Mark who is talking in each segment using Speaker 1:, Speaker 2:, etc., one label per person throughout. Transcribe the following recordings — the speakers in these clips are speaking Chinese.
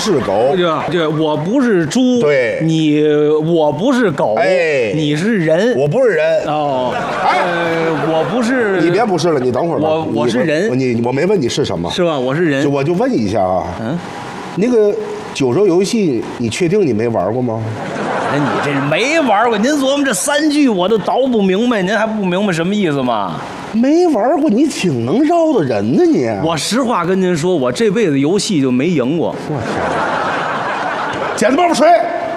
Speaker 1: 是狗。
Speaker 2: 对，我不是猪。
Speaker 1: 对，
Speaker 2: 我不是狗。哎，你是人。
Speaker 1: 我不是人。
Speaker 2: 哦。我不是。
Speaker 1: 你别不是了，你等会儿吧。
Speaker 2: 我是人。
Speaker 1: 我没问你是什么。
Speaker 2: 是吧？我是人。
Speaker 1: 我就问一下啊。那个九州游戏，你确定你没玩过吗？
Speaker 2: 你这没玩过，您琢磨这3句我都倒不明白，您还不明白什么意思吗？
Speaker 1: 没玩过，你挺能绕的人呢你。
Speaker 2: 我实话跟您说，我这辈子游戏就没赢过。
Speaker 1: 我天！剪子棒棒锤。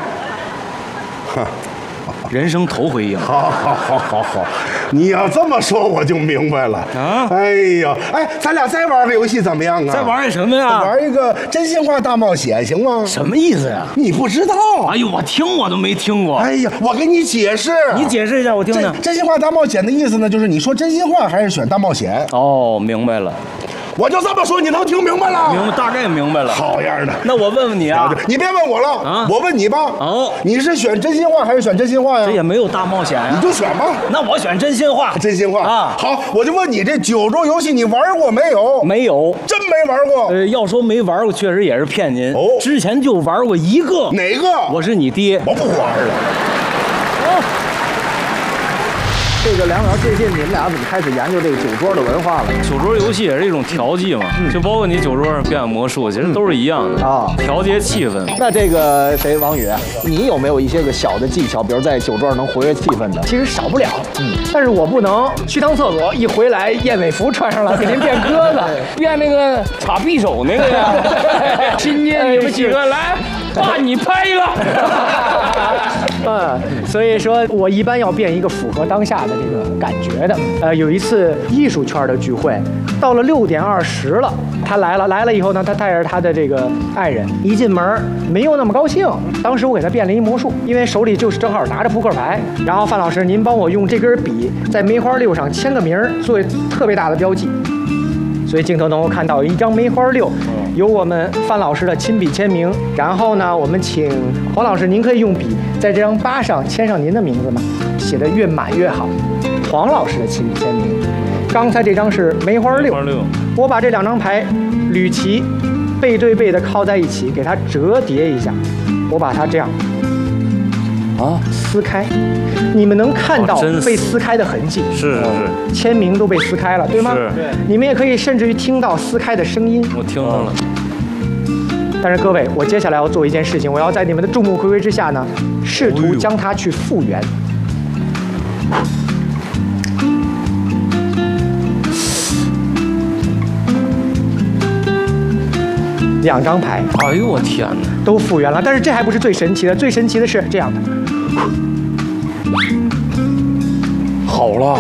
Speaker 2: 人生头回赢。
Speaker 1: 好，你要这么说我就明白了啊！哎呀，咱俩再玩个游戏怎么样啊？
Speaker 2: 再玩一什么呀？
Speaker 1: 玩一个真心话大冒险行吗？
Speaker 2: 什么意思呀？
Speaker 1: 你不知道？
Speaker 2: 哎呦，我都没听过。
Speaker 1: 哎呀，我给你解释。
Speaker 2: 你解释一下我听听。
Speaker 1: 真心话大冒险的意思呢，就是你说真心话还是选大冒险。
Speaker 2: 哦，明白了。
Speaker 1: 我就这么说，你能听明白了？
Speaker 2: 明白，大概明白了。
Speaker 1: 好样的！
Speaker 2: 那我问问你啊，
Speaker 1: 你别问我了啊，我问你吧。
Speaker 2: 哦，
Speaker 1: 你是选真心话还是选真心话呀？
Speaker 2: 这也没有大冒险呀，
Speaker 1: 你就选吧。
Speaker 2: 那我选真心话。
Speaker 1: 真心话
Speaker 2: 啊，
Speaker 1: 好，我就问你，这九州游戏你玩过没有？
Speaker 2: 没有，
Speaker 1: 真没玩过。
Speaker 2: 要说没玩过，确实也是骗您。哦，之前就玩过一个。
Speaker 1: 哪个？
Speaker 2: 我是你爹。
Speaker 1: 我不玩了。
Speaker 3: 这个梁老师，最近你们俩怎么开始研究这个酒桌的文化了？
Speaker 2: 酒桌游戏也是一种调剂嘛，就包括你酒桌上变魔术，其实都是一样的啊，调节气氛。
Speaker 3: 那这个王宇，你有没有一些个小的技巧，比如在酒桌上能活跃气氛的？
Speaker 4: 其实少不了，但是我不能去趟厕所，一回来燕尾服穿上了，给您变鸽子，变那个插匕首那个呀。今天你们几个来，爸，你拍一个。所以说我一般要变一个符合当下的这个感觉的。有一次艺术圈的聚会，到了6点20了，他来了以后呢，他带着他的这个爱人，一进门没有那么高兴。当时我给他变了一魔术，因为手里就是正好拿着扑克牌，然后范老师您帮我用这根笔在梅花6上签个名，作为特别大的标记。所以镜头能够看到一张梅花6，有我们范老师的亲笔签名。然后呢，我们请黄老师，您可以用笔在这张8上签上您的名字吗？写得越满越好。黄老师的亲笔签名。刚才这张是梅花6，我把这2张牌捋齐，背对背的靠在一起，给它折叠一下，我把它这样撕开，你们能看到被撕开的痕迹，
Speaker 2: 是，
Speaker 4: 签名都被撕开了，对吗？
Speaker 2: 是，
Speaker 4: 你们也可以甚至于听到撕开的声音。
Speaker 2: 我听到了。
Speaker 4: 但是各位，我接下来要众目睽睽我要在你们的众目睽睽之下呢，试图将它去复原。2张牌，
Speaker 2: 哎呦我天哪，
Speaker 4: 都复原了。但是这还不是最神奇的，最神奇的是这样的。
Speaker 2: 好了，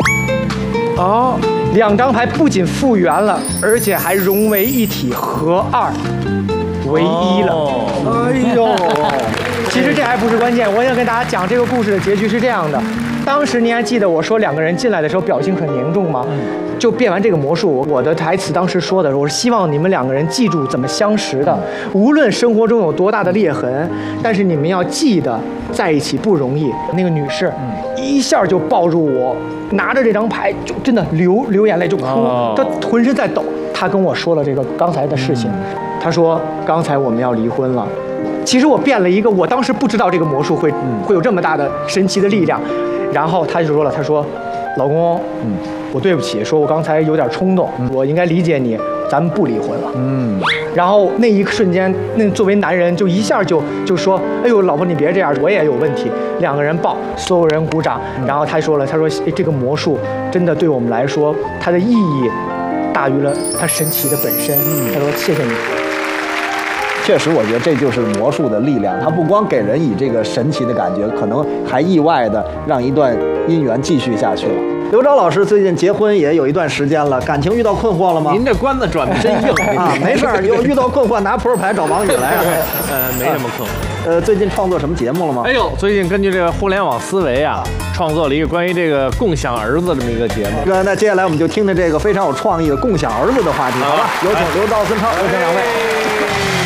Speaker 4: 2张牌不仅复原了，而且还融为一体，合2为1了。哎呦，其实这还不是关键，我想跟大家讲这个故事的结局是这样的。当时您还记得我说2个人进来的时候表情很凝重吗？就变完这个魔术，我的台词当时说的是，我是希望你们2个人记住怎么相识的，无论生活中有多大的裂痕，但是你们要记得在一起不容易。那个女士一下就抱住我，拿着这张牌就真的流眼泪就哭，她浑身在抖。她跟我说了这个刚才的事情，她说刚才我们要离婚了。其实我变了一个，我当时不知道这个魔术会有这么大的神奇的力量。然后她就说了，她说老公，我对不起，说我刚才有点冲动，我应该理解你，咱们不离婚了。然后那一瞬间，那作为男人就一下就说，哎呦，老婆你别这样，我也有问题。2个人抱，所有人鼓掌。然后他说这个魔术真的对我们来说，它的意义大于了它神奇的本身。他说谢谢你。
Speaker 3: 确实，我觉得这就是魔术的力量，它不光给人以这个神奇的感觉，可能还意外的让一段姻缘继续下去了。刘钊老师最近结婚也有一段时间了，感情遇到困惑了吗？
Speaker 5: 您这关子转的真硬
Speaker 3: 啊！没事儿，遇到困惑拿扑克牌找王宇来啊。
Speaker 5: 没什么困惑。
Speaker 3: 最近创作什么节目了吗？
Speaker 5: 哎呦，最近根据这个互联网思维啊，创作了一个关于这个共享儿子这么一个节目。
Speaker 3: 那接下来我们就听听这个非常有创意的共享儿子的话题，好吧？有请刘钊、孙超，有请2位。